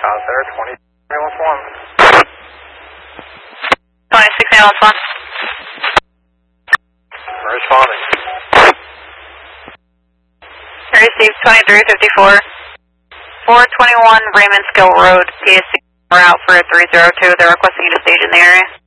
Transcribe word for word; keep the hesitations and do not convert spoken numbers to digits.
out there, twenty ambulance one. twenty-six ambulance one. Responding. Received twenty-three fifty-four. four twenty-one Raymond Skill Road, P S C route for three zero two. They're requesting you to stage in the area.